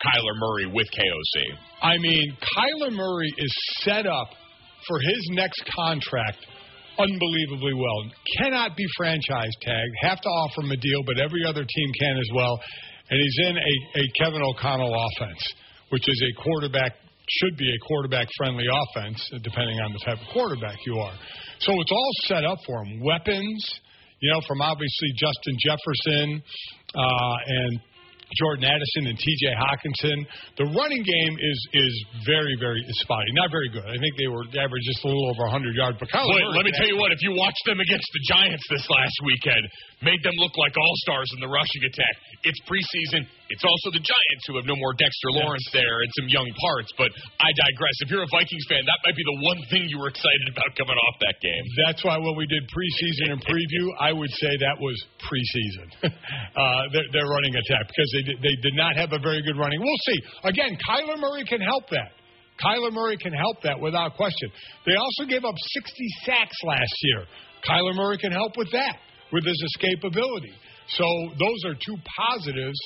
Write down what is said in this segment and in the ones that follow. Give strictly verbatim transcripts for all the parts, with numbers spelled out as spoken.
Kyler Murray with K O C. I mean, Kyler Murray is set up for his next contract unbelievably well. Cannot be franchise tagged. Have to offer him a deal, but every other team can as well. And he's in a, a Kevin O'Connell offense, which is a quarterback, should be a quarterback-friendly offense, depending on the type of quarterback you are. So it's all set up for him. Weapons, you know, from obviously Justin Jefferson uh, and Jordan Addison and T J Hawkinson. The running game is is very, very spotty. Not very good. I think they were average just a little over one hundred yards. But Kyler Wait, let me tell you what, if you watched them against the Giants this last weekend, made them look like all-stars in the rushing attack. It's preseason. It's also the Giants who have no more Dexter Lawrence there and some young parts. But I digress. If you're a Vikings fan, that might be the one thing you were excited about coming off that game. That's why when we did preseason and preview, I would say that was preseason. uh, their, their running attack, because they did, they did not have a very good running. We'll see. Again, Kyler Murray can help that. Kyler Murray can help that without question. They also gave up sixty sacks last year. Kyler Murray can help with that, with his escapability. So those are two positives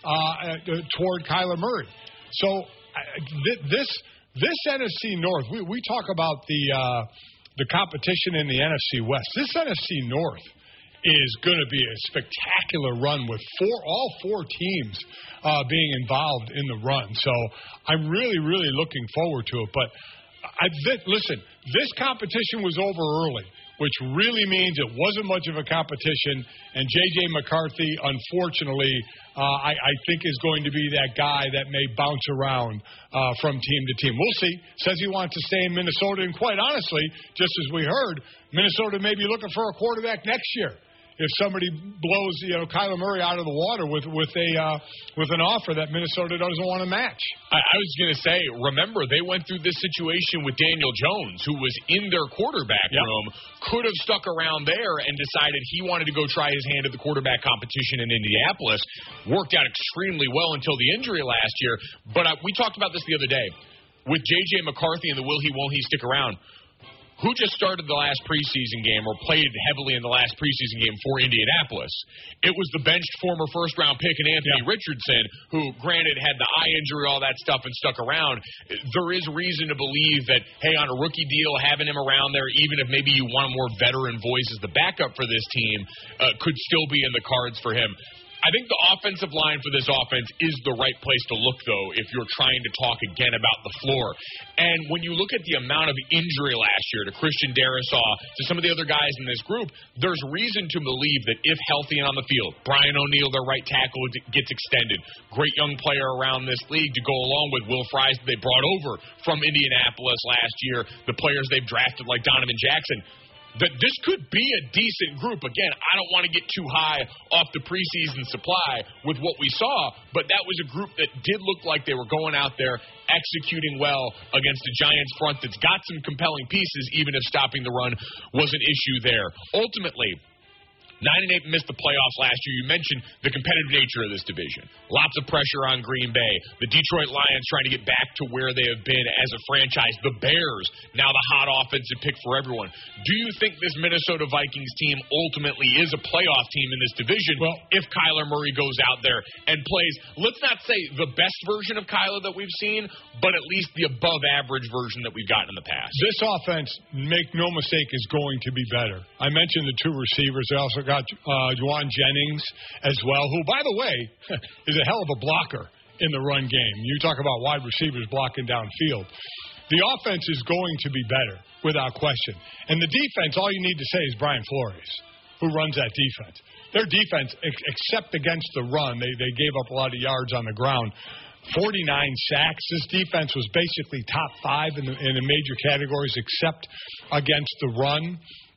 uh, toward Kyler Murray. So uh, th- this this N F C North, we, we talk about the uh, the competition in the N F C West. This N F C North is going to be a spectacular run with four all four teams uh, being involved in the run. So I'm really, really looking forward to it. But I, th- listen, this competition was over early, which really means it wasn't much of a competition. And J J McCarthy, unfortunately, uh, I, I think is going to be that guy that may bounce around uh, from team to team. We'll see. Says he wants to stay in Minnesota. And quite honestly, just as we heard, Minnesota may be looking for a quarterback next year. If somebody blows, you know, Kyler Murray out of the water with with a uh, with an offer that Minnesota doesn't want to match. I, I was going to say, remember, they went through this situation with Daniel Jones, who was in their quarterback yep. room, could have stuck around there and decided he wanted to go try his hand at the quarterback competition in Indianapolis. Worked out extremely well until the injury last year. But uh, we talked about this the other day. With J J McCarthy and the will he, won't he stick around, who just started the last preseason game or played heavily in the last preseason game for Indianapolis? It was the benched former first-round pick in Anthony yeah. Richardson, who, granted, had the eye injury, all that stuff, and stuck around. There is reason to believe that, hey, on a rookie deal, having him around there, even if maybe you want a more veteran voice as the backup for this team, uh, could still be in the cards for him. I think the offensive line for this offense is the right place to look, though, if you're trying to talk again about the floor. And when you look at the amount of injury last year to Christian Darrisaw, to some of the other guys in this group, there's reason to believe that if healthy and on the field, Brian O'Neill, their right tackle, gets extended. Great young player around this league to go along with Will Fries that they brought over from Indianapolis last year, the players they've drafted like Donovan Jackson. That this could be a decent group. Again, I don't want to get too high off the preseason supply with what we saw, but that was a group that did look like they were going out there executing well against a Giants front that's got some compelling pieces, even if stopping the run was an issue there. Ultimately, Nine and eight missed the playoffs last year. You mentioned the competitive nature of this division. Lots of pressure on Green Bay. The Detroit Lions trying to get back to where they have been as a franchise. The Bears, now the hot offensive pick for everyone. Do you think this Minnesota Vikings team ultimately is a playoff team in this division well, if Kyler Murray goes out there and plays, let's not say the best version of Kyler that we've seen, but at least the above-average version that we've gotten in the past? This offense, make no mistake, is going to be better. I mentioned the two receivers. They also got uh, Juwan Jennings as well, who, by the way, is a hell of a blocker in the run game. You talk about wide receivers blocking downfield. The offense is going to be better, without question. And the defense, all you need to say is Brian Flores, who runs that defense. Their defense, ex- except against the run, they, they gave up a lot of yards on the ground. forty-nine sacks. This defense was basically top five in the, in the major categories except against the run.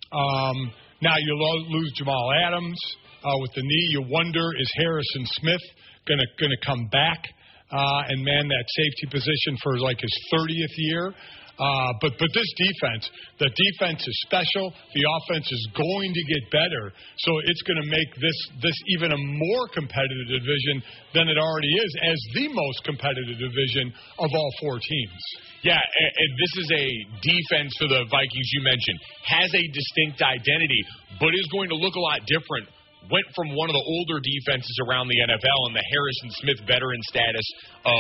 Um, now you lo- lose Jamal Adams uh, with the knee. You wonder, is Harrison Smith going to going to come back uh, and man that safety position for like his thirtieth year? Uh, but but this defense, the defense is special. The offense is going to get better, so it's going to make this this even a more competitive division than it already is, as the most competitive division of all four teams. Yeah, and, and this is a defense for the Vikings you mentioned. Has a distinct identity, but is going to look a lot different. Went from one of the older defenses around the N F L and the Harrison Smith veteran status of